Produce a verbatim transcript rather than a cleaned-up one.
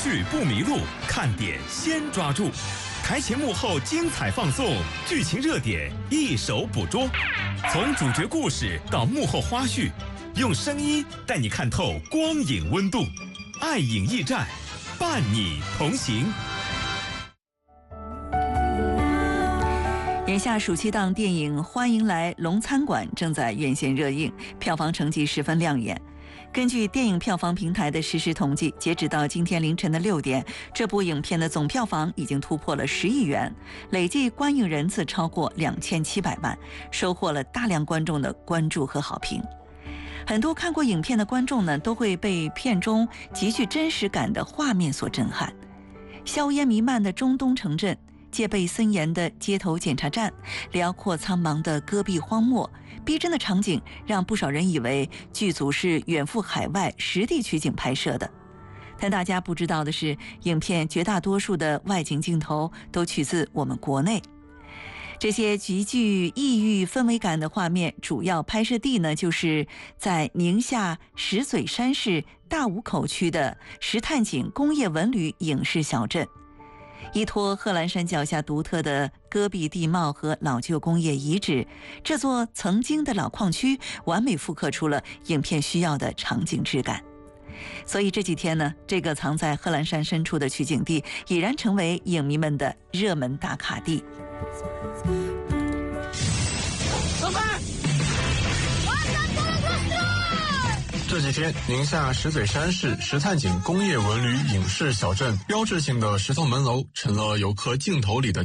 剧不迷路，看点先抓住。台前幕后精彩放送，剧情热点一手捕捉。从主角故事到幕后花絮，用声音带你看透光影温度。爱影驿站，伴你同行。 眼下暑期档电影《欢迎来龙餐馆》正在院线热映，票房成绩十分亮眼。根据电影票房平台的实时统计，截止到今天凌晨的六点，这部影片的总票房已经突破了十亿元，累计观影人次超过两千七百万，收获了大量观众的关注和好评。很多看过影片的观众呢，都会被片中极具真实感的画面所震撼。硝烟弥漫的中东城镇，戒备森严的街头检查站，辽阔苍茫的戈壁荒漠，逼真的场景让不少人以为剧组是远赴海外实地取景拍摄的。但大家不知道的是，影片绝大多数的外景镜头都取自我们国内。这些极具异域氛围感的画面，主要拍摄地呢，就是在宁夏石嘴山市大武口区的石炭井工业文旅影视小镇。依托贺兰山脚下独特的戈壁地貌和老旧工业遗址，这座曾经的老矿区完美复刻出了影片需要的场景质感。所以这几天呢，这个藏在贺兰山深处的取景地已然成为影迷们的热门打卡地。 老板，这几天，宁夏石嘴山市石炭井工业文旅影视小镇标志性的石头门楼成了游客镜头里的